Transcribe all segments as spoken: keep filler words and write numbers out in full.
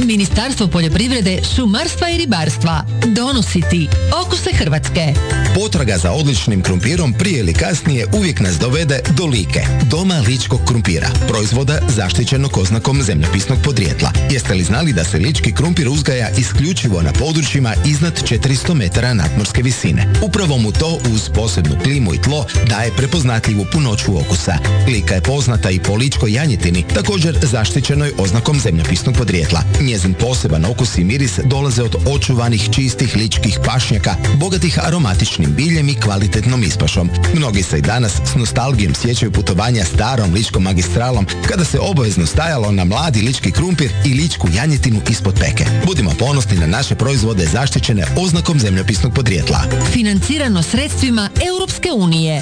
Ministarstvo poljoprivrede, šumarstva i ribarstva donosi ti Okuse Hrvatske. Potraga za odličnim krumpirom prije ili kasnije uvijek nas dovede do Like, doma ličkog krumpira, proizvoda zaštićenog oznakom zemljopisnog podrijetla. Jeste li znali da se lički krumpir uzgaja isključivo na područjima iznad četiristo metara nadmorske visine? Upravo mu to uz posebnu klimu i tlo daje prepoznatljivu punoću okusa. Lika je poznata i po ličkoj janjetini, također zaštićenoj oznakom zemljopisnog podrijetla. Njezin poseban okus i miris dolaze od očuvanih čistih ličkih pašnjaka, bogatih aromatičnim biljem i kvalitetnom ispašom. Mnogi se i danas s nostalgijom sjećaju putovanja starom ličkom magistralom, kada se obavezno stajalo na mladi lički krumpir i ličku janjetinu ispod peke. Budimo ponosni na naše proizvode zaštićene oznakom zemljopisnog podrijetla. Financirano sredstvima Europske unije.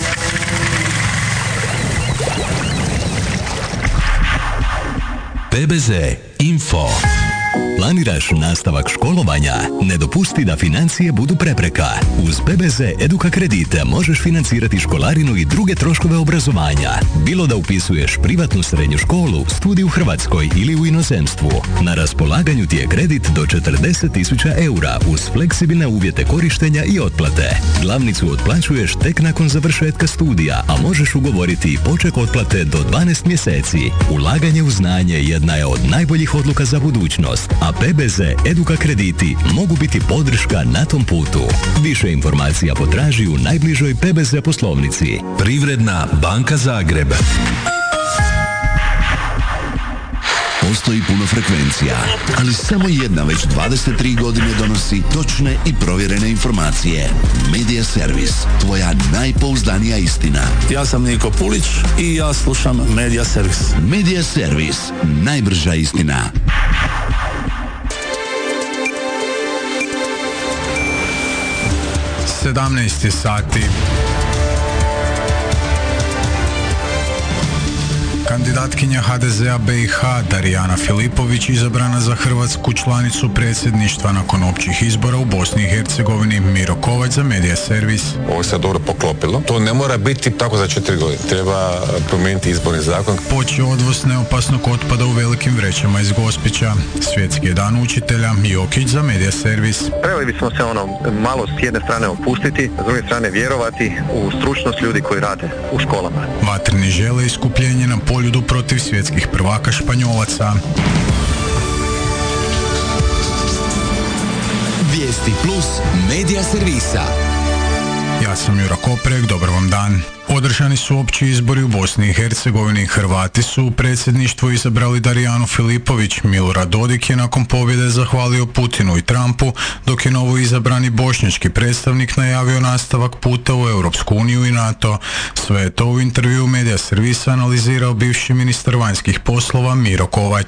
P B Z Info. Planiraš nastavak školovanja? Ne dopusti da financije budu prepreka. Uz P B Z Eduka kredite možeš financirati školarinu i druge troškove obrazovanja. Bilo da upisuješ privatnu srednju školu, studij u Hrvatskoj ili u inozemstvu. Na raspolaganju ti je kredit do četrdeset tisuća eura uz fleksibilne uvjete korištenja i otplate. Glavnicu otplaćuješ tek nakon završetka studija, a možeš ugovoriti i poček otplate do dvanaest mjeseci. Ulaganje u znanje jedna je od najboljih odluka za budućnost, a P B Z Eduka krediti mogu biti podrška na tom putu. Više informacija potraži u najbližoj P B Z poslovnici. Privredna banka Zagreb. Postoji puno frekvencija, ali samo jedna već dvadeset tri godine donosi točne i provjerene informacije. Medija Servis, tvoja najpouzdanija istina. Ja sam Niko Pulić i ja slušam Medija Servis. Medija Servis, najbrža istina. sedamnaest sati. Kandidatkinja H D Z-a B i H Darijana Filipović izabrana za hrvatsku članicu predsjedništva nakon općih izbora u Bosni i Hercegovini. Miro Kovač za Medija Servis. Ovo se dobro poklopilo. To ne mora biti tako za četiri godine. Treba promijeniti izborni zakon. Počeo odvoz neopasnog otpada u velikim vrećama iz Gospića. Svjetski je dan učitelja. Jokić za Medija Servis. Trebali bismo se ono malo s jedne strane opustiti, s druge strane vjerovati u stručnost ljudi koji rade u školama. Vatreni žele iskupljenje na poljudu protiv svjetskih prvaka Španjolaca. Vijesti plus Medija Servisa. Ja sam Jura Koprek, dobar vam dan. Održani su opći izbori u Bosni i Hercegovini. Hrvati su u predsjedništvu izabrali Darijanu Filipović. Milorad Dodik je nakon pobjede zahvalio Putinu i Trumpu, dok je novo izabrani bošnjački predstavnik najavio nastavak puta u Europsku uniju i NATO. Sve je to u intervjuu Medija Servisa analizirao bivši ministar vanjskih poslova Miro Kovač.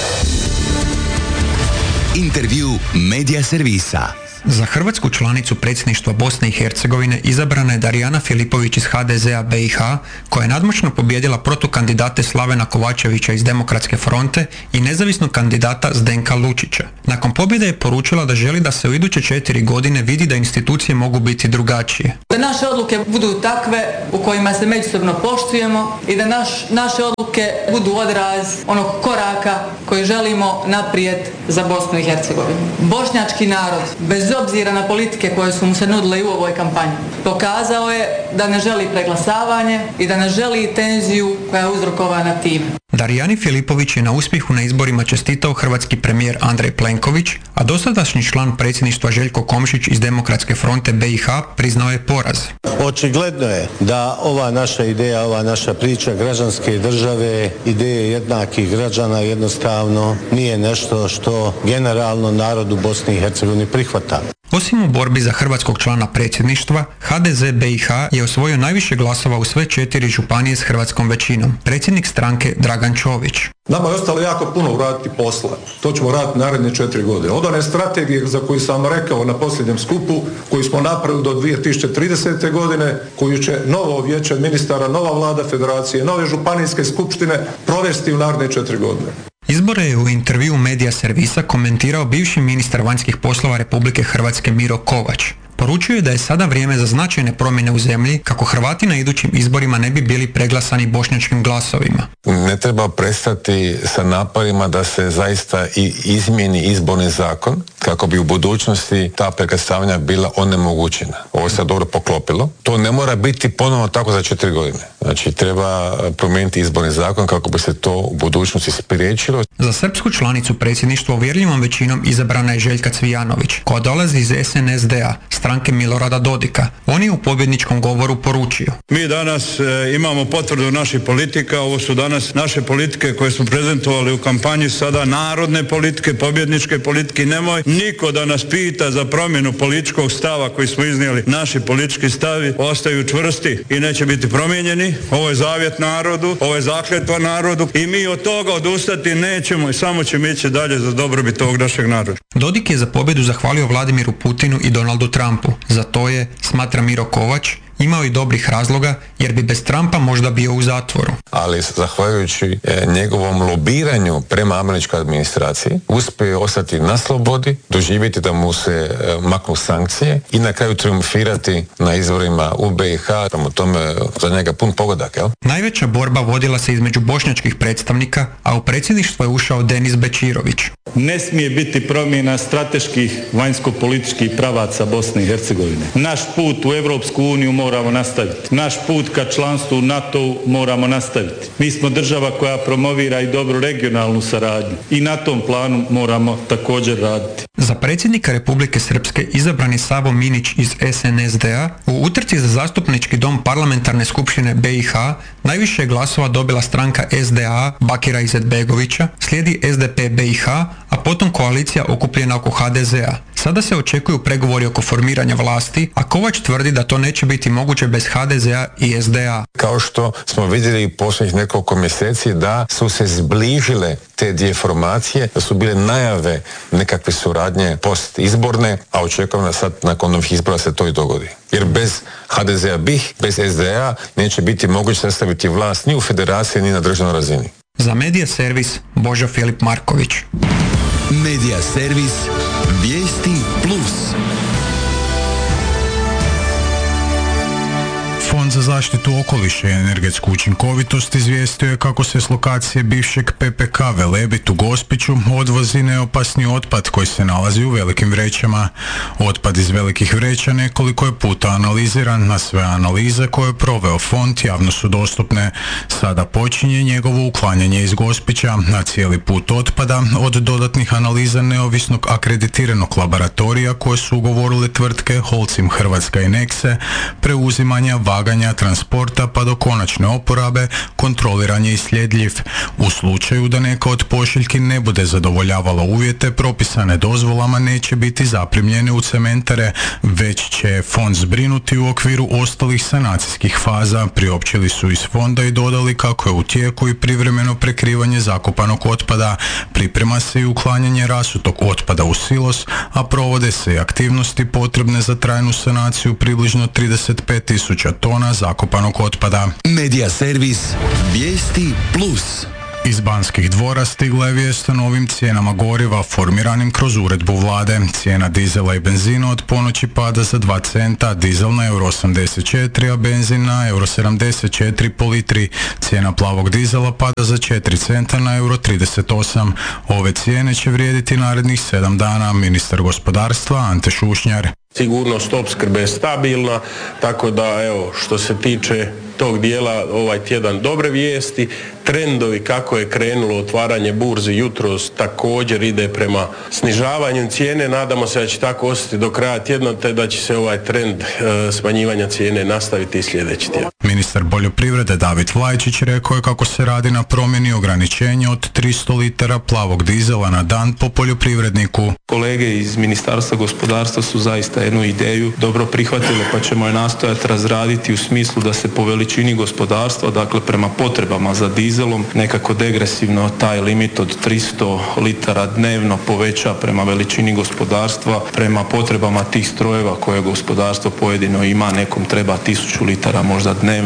Intervju Medija Servisa. Za hrvatsku članicu predsjedništva Bosne i Hercegovine izabrana je Darijana Filipović iz H D Z-a B i H, koja je nadmoćno pobijedila protukandidate Slavena Kovačevića iz Demokratske fronte i nezavisnog kandidata Zdenka Lučića. Nakon pobjede je poručila da želi da se u iduće četiri godine vidi da institucije mogu biti drugačije. Da naše odluke budu takve u kojima se međusobno poštujemo i da naš, naše odluke budu odraz onog koraka koji želimo naprijed za Bosnu i Hercegovinu. Bošnjački narod, bez obzira na politike koje su mu se nudile i u ovoj kampanji, pokazao je da ne želi preglasavanje i da ne želi tenziju koja je uzrokovana time. Darijani Filipović je na uspjehu na izborima čestitao hrvatski premijer Andrej Plenković, a dosadašnji član predsjedništva Željko Komšić iz Demokratske fronte B i H priznao je poraz. Očigledno je da ova naša ideja, ova naša priča građanske države, ideje jednakih građana jednostavno nije nešto što generalno narod u Bosni i Hercegovini prihvata. Osim u borbi za hrvatskog člana predsjedništva, H D Z B i H je osvojio najviše glasova u sve četiri županije s hrvatskom većinom. Predsjednik stranke Dragan Čović. Nama je ostalo jako puno uraditi posla. To ćemo raditi naredne četiri godine. Od one strategije za koju sam rekao na posljednjem skupu, koju smo napravili do dvije tisuće tridesete. godine, koju će novo vijeće ministara, nova vlada federacije, nove županijske skupštine provesti u naredne četiri godine. Izbore je u intervjuu Medija Servisa komentirao bivši ministar vanjskih poslova Republike Hrvatske Miro Kovač. Po Poručio je da je sada vrijeme za značajne promjene u zemlji kako Hrvati na idućim izborima ne bi bili preglasani bošnjačkim glasovima. Ne treba prestati sa naporima da se zaista i izmijeni izborni zakon kako bi u budućnosti ta preglasavanja bila onemogućena. Ovo se dobro poklopilo. To ne mora biti ponovno tako za četiri godine. Znači treba promijeniti izborni zakon kako bi se to u budućnosti spriječilo. Za srpsku članicu predsjedništva uvjerljivom većinom izabrana je Željka Cvijanović, koja dolazi iz S N S D-a, stranke Milorada Dodika. On je u pobjedničkom govoru poručio: Mi danas e, imamo potvrdu naših politika, ovo su danas naše politike koje smo prezentovali u kampanji, sada narodne politike, pobjedničke politike. Nemoj niko da nas pita za promjenu političkog stava koji smo iznijeli. Naši politički stavi ostaju čvrsti i neće biti promijenjeni. Ovo je zavjet narodu, ovo je zakletva narodu i mi od toga odustati nećemo i samo ćemo ići dalje za dobrobit ovog našeg naroda. Dodik je za pobjedu zahvalio Vladimiru Putinu i Donaldu Trumpu. Za to je, smatra Miro Kovač, imao i dobrih razloga jer bi bez Trumpa možda bio u zatvoru. Ali zahvaljujući e, njegovom lobiranju prema američkoj administraciji uspio je ostati na slobodi, doživjeti da mu se e, maknu sankcije i na kraju triumfirati na izborima u B i H. Tamo tome za njega pun pogodak, jel? Najveća borba vodila se između bošnjačkih predstavnika, a u predsjedništvo je ušao Denis Bečirović. Ne smije biti promjena strateških vanjsko-političkih pravaca Bosne i Hercegovine. Naš put u Europsku uniju moramo nastaviti. Naš put ka članstvu u NATO moramo nastaviti. Mi smo država koja promovira i dobru regionalnu saradnju i na tom planu moramo također raditi. Za predsjednika Republike Srpske izabran je Savo Minić iz S N S D-a. U utrci za zastupnički dom parlamentarne skupštine B i H najviše je glasova dobila stranka S D A Bakira Izetbegovića, slijedi S D P B i H, a potom koalicija okupljena oko H D Z-a. Sada se očekuju pregovori oko formiranja vlasti, a Kovač tvrdi da to neće biti moguće bez H D Z-a i S D A. Kao što smo vidjeli posljednjih nekoliko mjeseci da su se zbližile te dvije formacije, da su bile najave nekakve suradnje post-izborne, a očekujem da sad nakon novih izbora se to i dogodi. Jer bez H D Z-a B I H, bez S D A neće biti moguće sastaviti vlast ni u federaciji ni na državnoj razini. Za Medija servis Božo Filip Marković. Medija servis Vijesti Plus. Fond za zaštitu okoliša i energetsku učinkovitost izvijestio je kako se s lokacije bivšeg P P K Velebit u Gospiću odvozi neopasni otpad koji se nalazi u velikim vrećama. Otpad iz velikih vreća nekoliko je puta analiziran, na sve analize koje je proveo fond javno su dostupne. Sada počinje njegovo uklanjanje iz Gospića, na cijeli put otpada od dodatnih analiza neovisnog akreditiranog laboratorija koje su ugovorile tvrtke Holcim Hrvatska i Nexe, preuzimanja, vaganja, transporta pa do konačne oporabe, kontroliran je i sljedljiv. U slučaju da neka od pošiljki ne bude zadovoljavala uvjete propisane dozvolama neće biti zaprimljene u cementare, već će fond zbrinuti u okviru ostalih sanacijskih faza. Priopćili su iz fonda i dodali kako je u tijeku i privremeno prekrivanje zakopanog otpada. Priprema se i uklanjanje rasutog otpada u silos, a provode se i aktivnosti potrebne za trajnu sanaciju približno trideset pet tisuća tona zakopanog otpada. Medija servis Vijesti Plus. Iz Banskih dvora stigla je vijest o novim cijenama goriva formiranim kroz uredbu vlade. Cijena dizela i benzina od ponoći pada za dva centa, dizel na euro osamdeset četiri, a benzin na euro sedamdeset četiri po litri. Cijena plavog dizela pada za četiri centa na euro trideset osam. Ove cijene će vrijediti narednih sedam dana. Ministar gospodarstva Ante Šušnjar. Sigurnost opskrbe je stabilna, tako da evo što se tiče tog dijela ovaj tjedan dobre vijesti. Trendovi kako je krenulo otvaranje burzi jutros također ide prema snižavanju cijene. Nadamo se da će tako ostati do kraja tjedna te da će se ovaj trend e, smanjivanja cijene nastaviti i sljedeći tjedan. Ministar poljoprivrede David Vlajčić rekao je kako se radi na promjeni ograničenja od tristo litara plavog dizela na dan po poljoprivredniku. Kolege iz Ministarstva gospodarstva su zaista jednu ideju dobro prihvatili pa ćemo je nastojati razraditi u smislu da se po veličini gospodarstva, dakle prema potrebama za dizelom, nekako degresivno taj limit od tristo litara dnevno poveća prema veličini gospodarstva, prema potrebama tih strojeva koje gospodarstvo pojedino ima, nekom treba tisuću litara možda dnevno.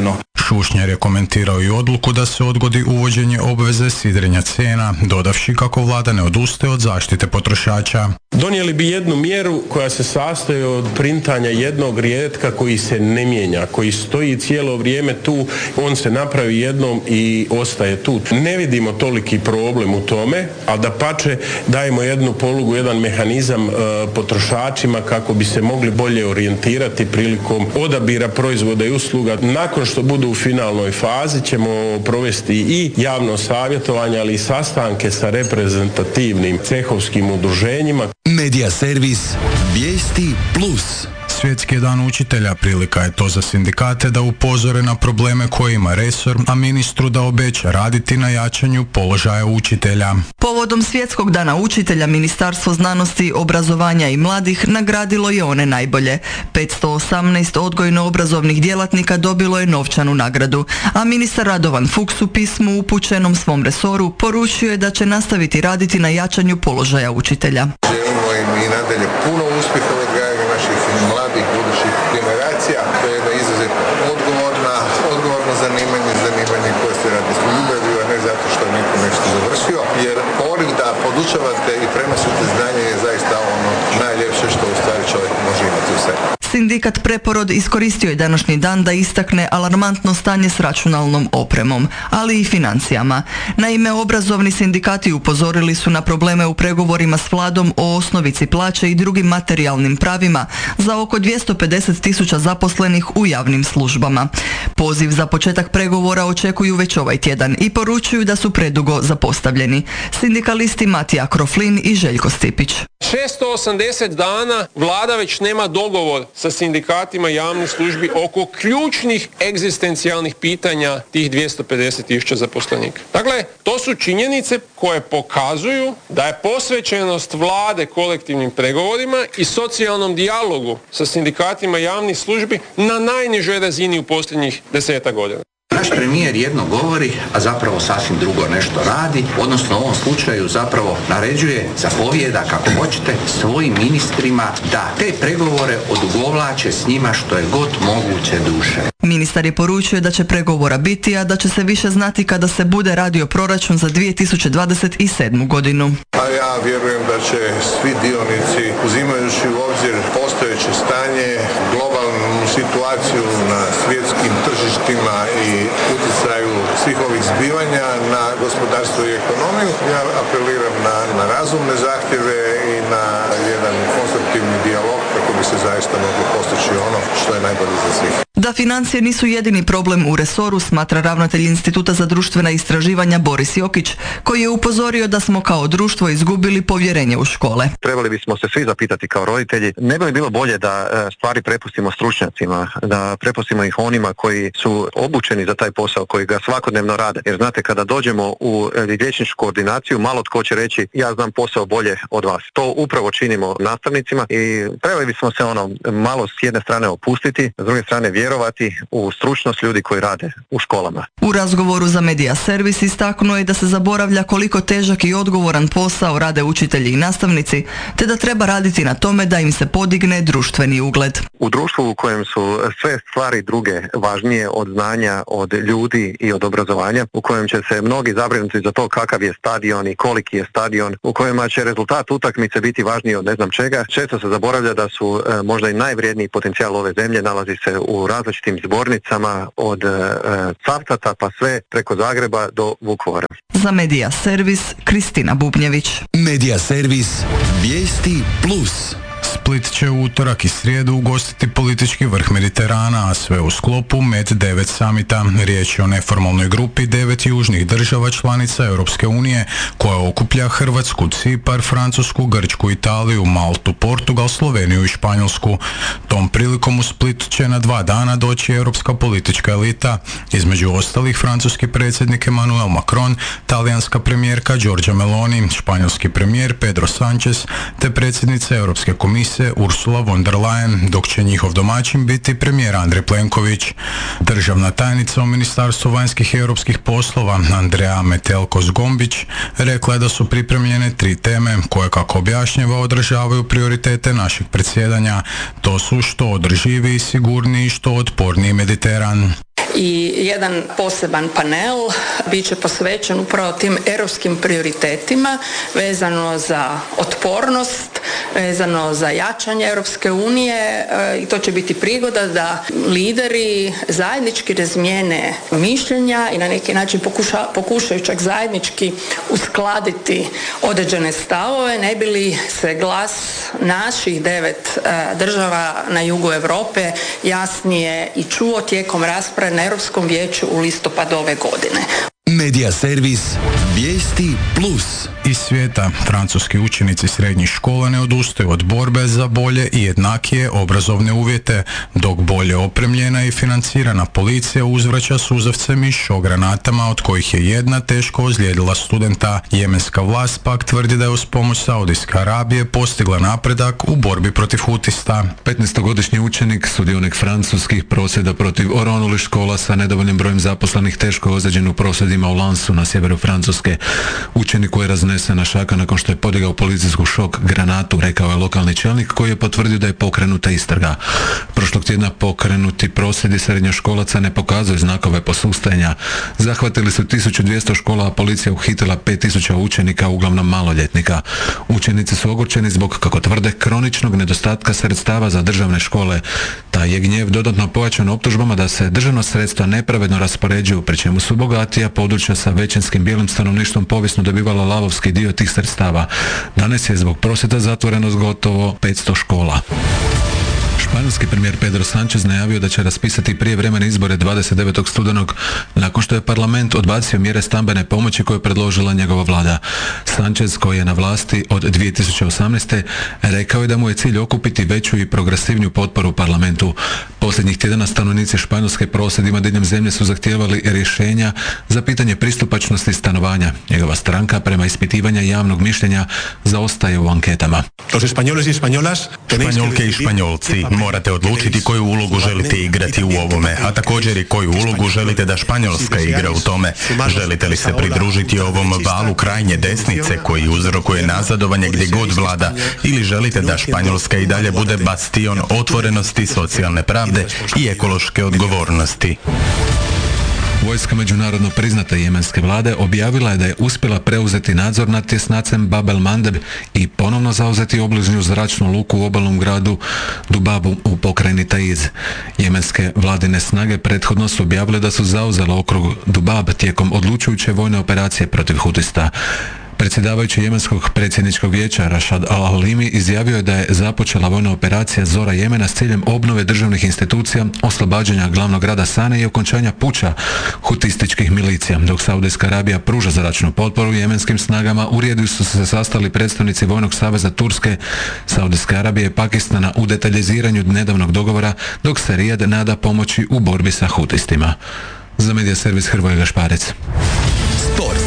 Šušnjar je komentirao i odluku da se odgodi uvođenje obveze sidrenja cijena, dodavši kako vlada ne odustaje od zaštite potrošača. Donijeli bi jednu mjeru koja se sastoji od printanja jednog rijetka koji se ne mijenja, koji stoji cijelo vrijeme tu, on se napravi jednom i ostaje tu. Ne vidimo toliki problem u tome, a da pače dajemo jednu polugu, jedan mehanizam e, potrošačima kako bi se mogli bolje orijentirati prilikom odabira proizvoda i usluga. Nakon što budu u finalnoj fazi ćemo provesti i javno savjetovanje, ali i sastanke sa reprezentativnim cehovskim udruženjima. Medija servis Vijesti plus. Svjetski je dan učitelja, prilika je to za sindikate da upozore na probleme koje ima resor, a ministru da obeća raditi na jačanju položaja učitelja. Povodom Svjetskog dana učitelja Ministarstvo znanosti, obrazovanja i mladih nagradilo je one najbolje. petsto osamnaest odgojno-obrazovnih djelatnika dobilo je novčanu nagradu, a ministar Radovan Fuchs u pismu upućenom svom resoru poručio je da će nastaviti raditi na jačanju položaja učitelja. Želimo im i nadalje puno uspjeha u odgajanju naših mladih budućih generacija. To je jedno izuzetno odgovorna, odgovorno zanimanje, zanimanje koje se radi s ljubavlju, a ne zato što je neko nešto završio. Jer poriv da podučavate i prenosite znanje je zaista ono najljepše što u stvari čovjek može imati u sebi. Sindikat Preporod iskoristio je današnji dan da istakne alarmantno stanje s računalnom opremom, ali i financijama. Naime, obrazovni sindikati upozorili su na probleme u pregovorima s vladom o osnovici plaće i drugim materijalnim pravima za oko dvjesto pedeset tisuća zaposlenih u javnim službama. Poziv za početak pregovora očekuju već ovaj tjedan i poručuju da su predugo zapostavljeni. Sindikalisti Matija Kroflin i Željko Stipić. šesto osamdeset dana vlada već nema dogovor sa sindikatima javnih službi oko ključnih egzistencijalnih pitanja tih dvjesto pedeset tisuća zaposlenika. Dakle, to su činjenice koje pokazuju da je posvećenost vlade kolektivnim pregovorima i socijalnom dijalogu sa sindikatima javnih službi na najnižoj razini u posljednjih deseta godina. Naš premijer jedno govori, a zapravo sasvim drugo nešto radi, odnosno u ovom slučaju zapravo naređuje, zapovijeda, kako hoćete, svojim ministrima da te pregovore odugovlače s njima što je god moguće duže. Ministar je poručio da će pregovora biti, a da će se više znati kada se bude radio proračun za dvije tisuće dvadeset sedmu. godinu. A ja vjerujem da će svi dionici, uzimajući u obzir postojeće stanje, globalnu situaciju na svjetskim tržištima i utjecaju svih ovih zbivanja na gospodarstvo i ekonomiju, ja apeliram na, na razumne zahtjeve i na jedan konstruktivni dijalog kako bi se zaista moglo postići ono što je najbolje za svih. Da financije nisu jedini problem u resoru, smatra ravnatelj Instituta za društvena istraživanja Boris Jokić, koji je upozorio da smo kao društvo izgubili povjerenje u škole. Trebali bismo se svi zapitati kao roditelji, ne bi li bilo bolje da stvari prepustimo stručnjacima, da prepustimo ih onima koji su obučeni za taj posao, koji ga svakodnevno rade. Jer znate, kada dođemo u liječničku koordinaciju, malo tko će reći ja znam posao bolje od vas. To upravo činimo nastavnicima i trebali bismo se ono malo s jedne strane opustiti, s druge strane vjerovati u stručnost ljudi koji rade u školama. U razgovoru za Medija servis istaknuo je da se zaboravlja koliko težak i odgovoran posao rade učitelji i nastavnici, te da treba raditi na tome da im se podigne društveni ugled. U društvu u kojem su sve stvari druge važnije od znanja, od ljudi i od obrazovanja, u kojem će se mnogi zabrinuti za to kakav je stadion i koliki je stadion, u kojima će rezultat utakmice biti važniji od ne znam čega, često se zaboravlja da su e, možda i najvrijedniji potencijal ove zemlje nalazi se u različitim zbornicama od e, Cavtata pa sve preko Zagreba do Vukovara. Za Medija servis Kristina Bubnjević. Medija servis Vijesti plus. Split će u utorak i srijedu ugostiti politički vrh Mediterana, a sve u sklopu Med devet samita. Riječ je o neformalnoj grupi devet južnih država članica Europske unije, koja okuplja Hrvatsku, Cipar, Francusku, Grčku, Italiju, Maltu, Portugal, Sloveniju i Španjolsku. Tom prilikom u Split će na dva dana doći europska politička elita, između ostalih francuski predsjednik Emmanuel Macron, talijanska premijerka Giorgia Meloni, španjolski premijer Pedro Sanchez, te predsjednica Europske komisije Ursula von der Leyen, dok će njihov domaćin biti premijer Andrej Plenković. Državna tajnica u Ministarstvu vanjskih i europskih poslova Andrea Metelko-Zgombić rekla je da su pripremljene tri teme koje, kako objašnjava, odražavaju prioritete našeg predsjedanja. To su što održiviji, sigurniji i što otporniji Mediteran. i jedan poseban panel bit će posvećen upravo tim europskim prioritetima vezano za otpornost, vezano za jačanje Europske unije i to će biti prigoda da lideri zajednički razmijene mišljenja i na neki način pokuša, pokušaju čak zajednički uskladiti određene stavove, ne bi li se glas naših devet država na jugu Europe jasnije i čuo tijekom rasprave na Europskom vijeću u listopadu ove godine. Medija servis Vijesti plus. Iz svijeta francuski učenici srednjih škola ne odustaju od borbe za bolje i jednakije obrazovne uvjete, dok bolje opremljena i financirana policija uzvraća suzavcem i šogranatama, od kojih je jedna teško ozlijedila studenta. Jemenska vlast pak tvrdi da je uz pomoć Saudijske Arabije postigla napredak u borbi protiv hutista. petnaestogodišnji učenik, sudionik francuskih prosvjeda protiv oronulih škola sa nedovoljnim brojem zaposlenih, teško je ozlijeđen u prosvjedima u Lansu na sjeveru Francuske. Učeniku je raznesena šaka nakon što je podigao policijsku šok granatu, rekao je lokalni čelnik koji je potvrdio da je pokrenuta istraga. Prošlog tjedna pokrenuti prosvjedi srednjoškolaca ne pokazuju znakove posustajanja. Zahvatili su tisuću dvjesto škola, a policija uhitila pet tisuća učenika, uglavnom maloljetnika. Učenici su ogorčeni zbog, kako tvrde, kroničnog nedostatka sredstava za državne škole. Taj je gnjev dodatno pojačan optužbama da se državna sredstva nepravedno raspoređuju, pri čemu su bogatija područja sa većinskim bijelim stanovništvom povijesno dobivala lavovski dio tih sredstava. Danas je zbog prosvjeda zatvoreno gotovo petsto škola. Španjolski premijer Pedro Sánchez najavio da će raspisati prijevremene izbore dvadeset devetog studenog nakon što je parlament odbacio mjere stambene pomoći koje je predložila njegova vlada. Sánchez, koji je na vlasti od dvije tisuće osamnaeste. rekao je da mu je cilj okupiti veću i progresivniju potporu u parlamentu. Posljednjih tjedana stanovnici Španjolske prosvjedima diljem zemlje su zahtijevali rješenja za pitanje pristupačnosti stanovanja. Njegova stranka prema ispitivanja javnog mišljenja zaostaje u anketama. Španjolke i Španjolci, morate odlučiti koju ulogu želite igrati u ovome, a također i koju ulogu želite da Španjolska igra u tome. Želite li se pridružiti ovom valu krajnje desnice koji uzrokuje nazadovanje gdje god vlada, ili želite da Španjolska i dalje bude bastion otvorenosti, socijalne pravde i ekološke odgovornosti? Vojska međunarodno priznate jemenske vlade objavila je da je uspjela preuzeti nadzor nad tjesnacem Bab el Mandeb i ponovno zauzeti obližnju zračnu luku u obalnom gradu Dubabu u pokrajini Taiz. Jemenske vladine snage prethodno su objavile da su zauzele okrug Dubab tijekom odlučujuće vojne operacije protiv hutista. Predsjedavajući jemenskog predsjedničkog vijeća Rashad al-Halimi izjavio je da je započela vojna operacija Zora Jemena s ciljem obnove državnih institucija, oslobađanja glavnog grada Sane i okončanja puča hutističkih milicija. Dok Saudijska Arabija pruža zračnu potporu jemenskim snagama, u Rijadu su se sastali predstavnici Vojnog saveza Turske, Saudijske Arabije i Pakistana u detaljiziranju nedavnog dogovora, dok se Rijad nada pomoći u borbi sa hutistima. Za medija servis Hrvoje Gašparec. Sport.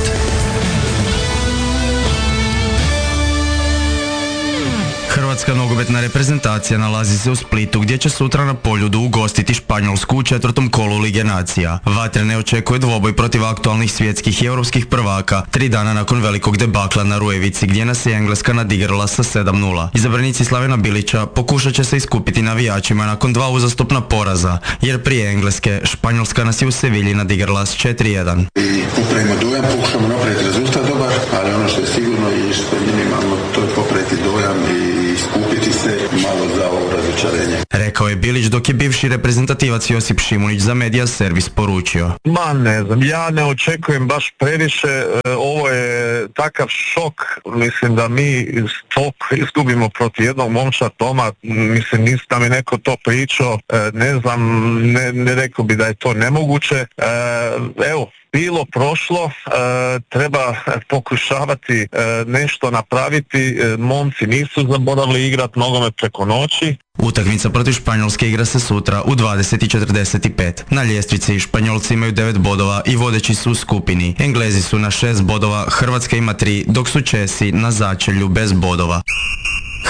Hrvatska nogometna reprezentacija nalazi se u Splitu gdje će sutra na Poljudu ugostiti Španjolsku u četvrtom kolu Lige nacija. Vatrene očekuje dvoboj protiv aktualnih svjetskih i europskih prvaka, tri dana nakon velikog debakla na Rujevici gdje nas je Engleska nadigrala sa sedam nula. Izabranici Slavena Bilića pokušat će se iskupiti navijačima nakon dva uzastopna poraza, jer prije Engleske Španjolska nas je u Sevilji nadigrala s četiri jedan. I popravimo dojam, pokušamo napraviti rezultat dobar, ali ono što je sigurno i što je minimalno, to je popraviti dojam i iskupiti se malo za ovo razočarenje. Rekao je Bilić, dok je bivši reprezentativac Josip Šimunić za Medija servis poručio. Ma ne znam, ja ne očekujem baš previše, e, ovo je takav šok, mislim da mi top izgubimo protiv jednog momča Toma, mislim nis da mi neko to pričao, e, ne znam, ne, ne rekao bi da je to nemoguće, e, evo, bilo prošlo, e, treba pokušavati e, nešto napraviti, e, momci nisu zaboravili igrati nogomet preko noći. Utakmica protiv Španjolske igra se sutra u dvadeset i četrdeset pet. Na ljestvici Španjolci imaju devet bodova i vodeći su u skupini. Englezi su na šest bodova, Hrvatska ima tri, dok su Česi na začelju bez bodova.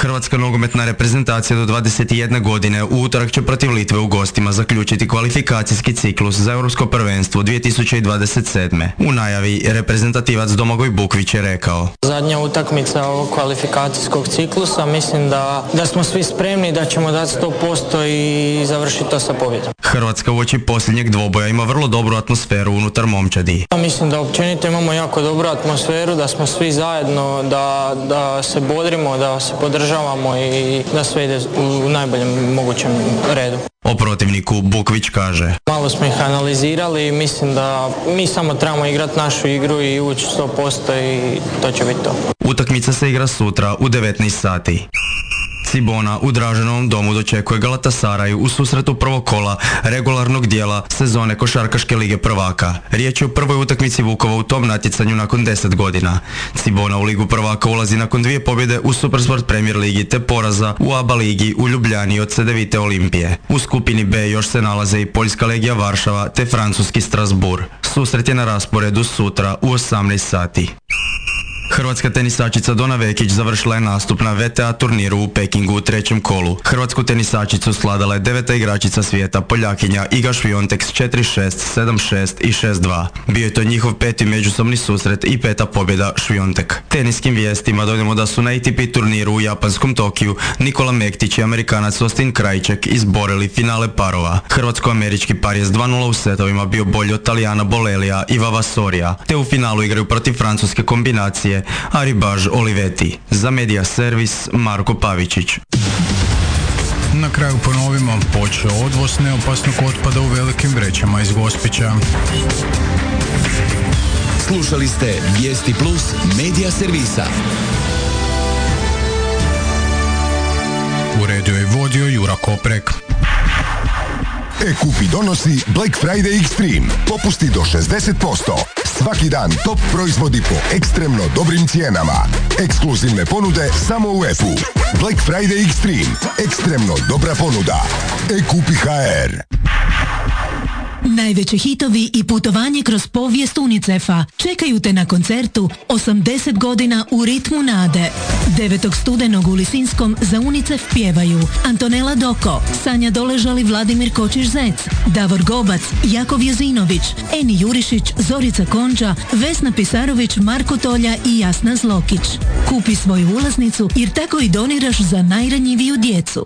Hrvatska nogometna reprezentacija do dvadeset jedne godine u utorak će protiv Litve u gostima zaključiti kvalifikacijski ciklus za Europsko prvenstvo dvije tisuće dvadeset sedme. U najavi reprezentativac Domagoj Bukvić je rekao: Zadnja utakmica ovog kvalifikacijskog ciklusa, mislim da, da smo svi spremni, da ćemo dati sto posto i završiti to sa pobjedom. Hrvatska uoči posljednjeg dvoboja ima vrlo dobru atmosferu unutar momčadi. Mislim da općenito imamo jako dobru atmosferu, da smo svi zajedno, da, da se bodrimo, da se podržavamo i da sve ide u najboljem mogućem redu. O protivniku Bukvić kaže: Malo smo ih analizirali i mislim da mi samo trebamo igrati našu igru i ući sto posto i to će biti to. Utakmica se igra sutra u devetnaest sati. Cibona u Draženovom domu dočekuje Galatasaraj u susretu prvog kola regularnog dijela sezone Košarkaške lige prvaka. Riječ je o prvoj utakmici Vukova u tom natjecanju nakon deset godina. Cibona u ligu prvaka ulazi nakon dvije pobjede u Supersport Premier ligi te poraza u A B A ligi u Ljubljani od Cedevite Olimpije. U skupini B još se nalaze i Poljska Legija Varšava te francuski Strasbourg. Susret je na rasporedu sutra u osamnaest sati. Hrvatska tenisačica Dona Vekić završila je nastup na V T A turniru u Pekingu u trećem kolu. Hrvatsku tenisačicu sladala je deveta igračica svijeta, Poljakinja Iga Swiatek s četiri šest, sedam šest i šest dva. Bio je to njihov peti međusobni susret i peta pobjeda Swiatek. Teniskim vijestima dodajemo da su na A T P turniru u japanskom Tokiju Nikola Mektić i Amerikanac Austin Krajček izborili finale parova. Hrvatsko-američki par je s dva nula u setovima bio bolji od Talijana Bolelija i Vavasorija, te u finalu igraju protiv francuske kombinacije Aribaž Olivetti. Za Media Servis Marko Pavičić. Na kraju ponovimo, počeo odvoz neopasnog otpada u velikim vrećama iz Gospića. Slušali ste Vijesti Plus Media Servisa. Uredio je vodio Jura Koprek. E-Kupi donosi Black Friday Extreme. Popusti do šezdeset posto. Svaki dan top proizvodi po ekstremno dobrim cijenama. Ekskluzivne ponude samo u E-u. Black Friday Extreme. Ekstremno dobra ponuda. E-Kupi ha er. Najveći hitovi i putovanje kroz povijest UNICEF-a čekaju te na koncertu osamdeset godina u ritmu nade. devetog studenog u Lisinskom za UNICEF pjevaju Antonela Doko, Sanja Doležali, Vladimir Kočić-Zec, Davor Gobac, Jakov Jezinović, Eni Jurišić, Zorica Konđa, Vesna Pisarović, Marko Tolja i Jasna Zlokić. Kupi svoju ulaznicu jer tako i doniraš za najranjiviju djecu.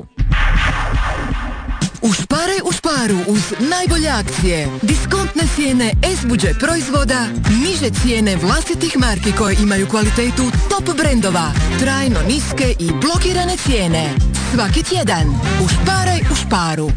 Ušparaj u šparu uz najbolje akcije. Diskontne cijene S-Budget proizvoda, niže cijene vlastitih marki koje imaju kvalitetu top brendova, trajno niske i blokirane cijene. Svaki tjedan. Ušparaj u šparu.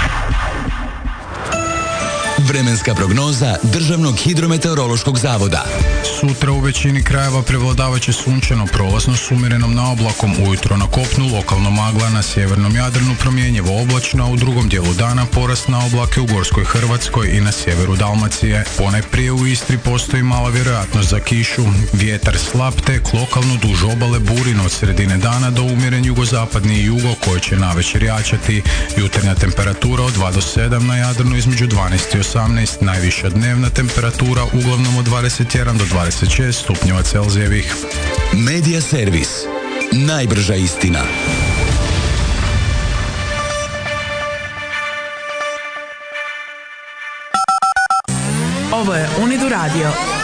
Vremenska prognoza Državnog hidrometeorološkog zavoda. Sutra u većini krajeva prevladavat će sunčano, prolazno s umjerenom naoblakom, ujutro na kopnu lokalno magla, na sjevernom Jadranu promjenjivo oblačno, a u drugom dijelu dana porast na oblake u Gorskoj Hrvatskoj i na sjeveru Dalmacije. Ponajprije u Istri postoji mala vjerojatnost za kišu, vjetar slab tek lokalno duž obale burin od sredine dana do umjeren jugozapadni i jugo koji će navečer jačati. Jutarnja temperatura od dva do sedam, na Jadranu između dvanaest i osamnaest, najviša dnevna temperatura uglavnom od dvadeset jedan do dvadeset šest stupnjeva Celzijevih. Media Servis. Najbrža istina. Ovo je Unidu Radio.